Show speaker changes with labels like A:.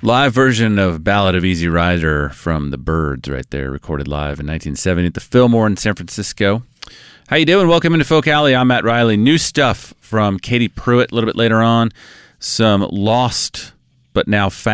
A: Live version of Ballad of Easy Rider from the Byrds right there, recorded live in 1970 at the Fillmore in San Francisco. How you doing? Welcome into Folk Alley. I'm Matt Riley. New stuff from Katie Pruitt a little bit later on. Some lost but now found